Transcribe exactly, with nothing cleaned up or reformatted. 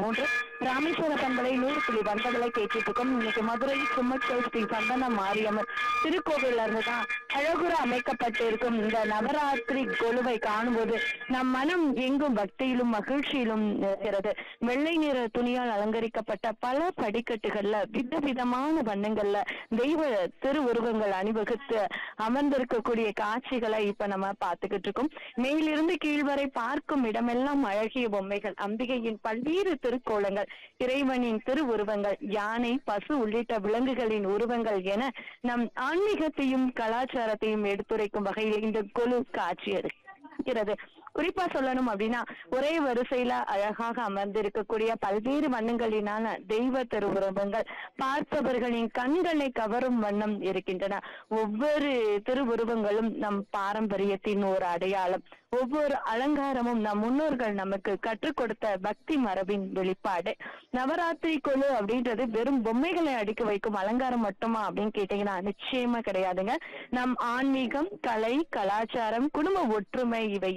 மூன்று ராமேஸ்வர பண்பலை நூறு புள்ளி பண்பலை கேட்டுட்டு இருக்கோம். இன்னைக்கு மதுரை சுமக்கல் ஸ்ரீ சந்தன மாரியம்மன் திருக்கோவில் இருந்துதான் அழகுற அமைக்கப்பட்டு இருக்கும் இந்த நவராத்திரி கொலுவை காணும்போது நம் மனம் எங்கும் பக்தியிலும் மகிழ்ச்சியிலும் இருக்கிறது. வெள்ளை நிற துணியால் அலங்கரிக்கப்பட்ட பல படிக்கட்டுகள்ல விதவிதமான வண்ணங்கள்ல தெய்வ திருவுருவங்கள் அணிவகுத்து அமர்ந்திருக்கக்கூடிய காட்சிகளை இப்ப நம்ம பார்த்துக்கிட்டு இருக்கோம். மேலிருந்து கீழ்வரை பார்க்கும் இடமெல்லாம் அழகிய பொம்மைகள், அம்பிகையின் பல்வேறு திருக்கோலங்கள், இறைவனின் திருவுருவங்கள், யானை, பசு உள்ளிட்ட விலங்குகளின் உருவங்கள் என நம் ஆன்மீகத்தையும் கலாச்சாரத்தையும் எடுத்துரைக்கும் வகையில் இந்த கொலு காட்சி இருக்கிறது. குறிப்பா சொல்லணும் அப்படின்னா ஒரே வரிசையில அழகாக அமர்ந்திருக்கக்கூடிய பல்வேறு வண்ணங்களினான தெய்வ திருவுருவங்கள் பார்ப்பவர்களின் கண்களை கவரும் வண்ணம் இருக்கின்றன. ஒவ்வொரு திருவுருவங்களும் நம் பாரம்பரியத்தின் ஒரு அடையாளம். ஒவ்வொரு அலங்காரமும் நம் முன்னோர்கள் நமக்கு கற்றுக் கொடுத்த பக்தி மரபின் வெளிப்பாடு. நவராத்திரி கொலு அப்படின்றது வெறும் பொம்மைகளை அடுக்கி வைக்கும் அலங்காரம் மட்டுமா அப்படின்னு கேட்டீங்கன்னா நிச்சயமா கிடையாதுங்க. நம் ஆன்மீகம், கலை, கலாச்சாரம், குடும்ப ஒற்றுமை இவை